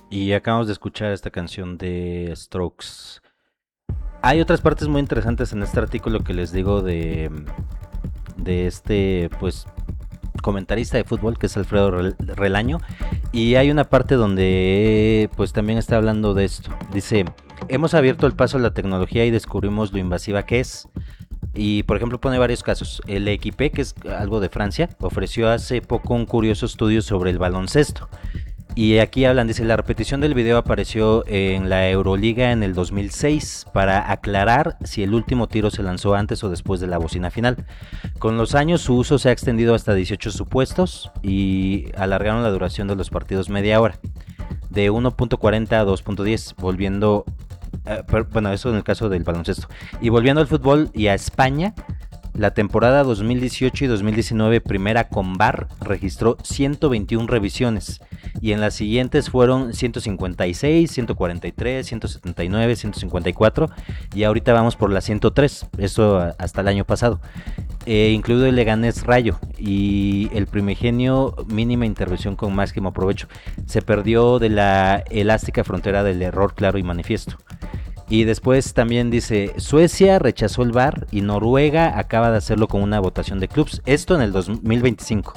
Y acabamos de escuchar esta canción de Strokes. Hay otras partes muy interesantes en este artículo que les digo de este, pues, comentarista de fútbol que es Alfredo Relaño. Y hay una parte donde, pues, también está hablando de esto. Dice, hemos abierto el paso a la tecnología y descubrimos lo invasiva que es. Y por ejemplo pone varios casos. El Equipe, que es algo de Francia, ofreció hace poco un curioso estudio sobre el baloncesto. Y aquí hablan, dice, la repetición del video apareció en la Euroliga en el 2006 para aclarar si el último tiro se lanzó antes o después de la bocina final. Con los años su uso se ha extendido hasta 18 supuestos y alargaron la duración de los partidos media hora, de 1.40 a 2.10, volviendo bueno, eso en el caso del baloncesto. Y volviendo al fútbol y a España, la temporada 2018 y 2019 primera con VAR registró 121 revisiones y en las siguientes fueron 156, 143, 179, 154 y ahorita vamos por la 103, eso hasta el año pasado. Incluido el Leganés Rayo y el Primigenio mínima intervención con máximo provecho. Se perdió de la elástica frontera del error claro y manifiesto. Y después también dice, Suecia rechazó el VAR y Noruega acaba de hacerlo con una votación de clubs. Esto en el 2025.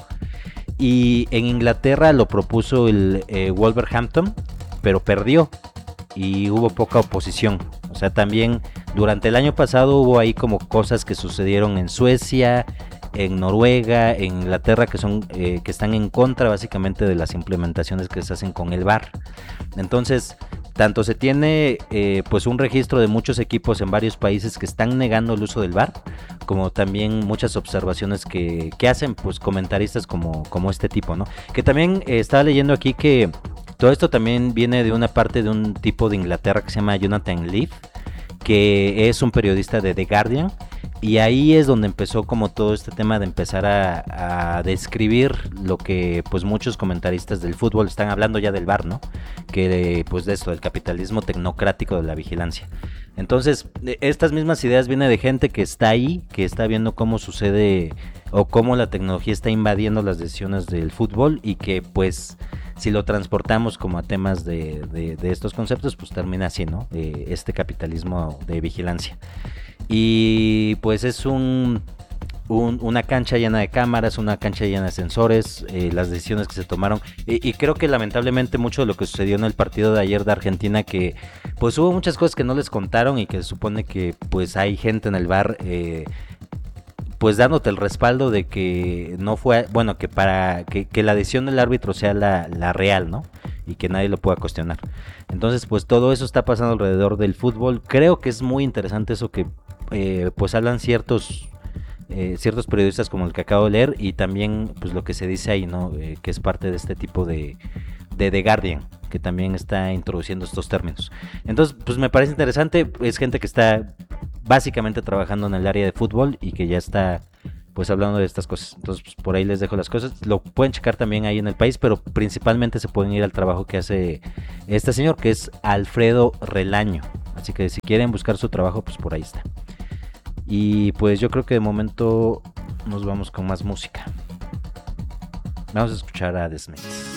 Y en Inglaterra lo propuso el Wolverhampton, pero perdió y hubo poca oposición. O sea, también durante el año pasado hubo ahí como cosas que sucedieron en Suecia, en Noruega, en Inglaterra, que son que están en contra básicamente de las implementaciones que se hacen con el VAR. Entonces, tanto se tiene pues un registro de muchos equipos en varios países que están negando el uso del VAR, como también muchas observaciones que hacen pues comentaristas como este tipo, ¿no? Que también estaba leyendo aquí que todo esto también viene de una parte de un tipo de Inglaterra que se llama Jonathan Leaf, que es un periodista de The Guardian, y ahí es donde empezó como todo este tema de empezar a describir lo que pues muchos comentaristas del fútbol están hablando ya del VAR, ¿no? Que pues de esto, del capitalismo tecnocrático de la vigilancia. Entonces, estas mismas ideas vienen de gente que está ahí, que está viendo cómo sucede o cómo la tecnología está invadiendo las decisiones del fútbol y que pues si lo transportamos como a temas de estos conceptos, pues termina así, ¿no? Este capitalismo de vigilancia. Y pues es una cancha llena de cámaras, una cancha llena de sensores, las decisiones que se tomaron. Y creo que lamentablemente mucho de lo que sucedió en el partido de ayer de Argentina, que pues hubo muchas cosas que no les contaron y que se supone que pues hay gente en el bar pues dándote el respaldo de que no fue, bueno, que para que la decisión del árbitro sea la real, ¿no? Y que nadie lo pueda cuestionar. Entonces, pues todo eso está pasando alrededor del fútbol. Creo que es muy interesante eso que pues hablan ciertos periodistas como el que acabo de leer y también pues lo que se dice ahí, ¿no? Que es parte de este tipo de The Guardian, que también está introduciendo estos términos. Entonces, pues me parece interesante, es gente que está básicamente trabajando en el área de fútbol y que ya está pues hablando de estas cosas. Entonces, pues, por ahí les dejo las cosas. Lo pueden checar también ahí en el país, pero principalmente se pueden ir al trabajo que hace este señor, que es Alfredo Relaño. Así que si quieren buscar su trabajo, pues por ahí está. Y pues yo creo que de momento nos vamos con más música. Vamos a escuchar a The Smiths.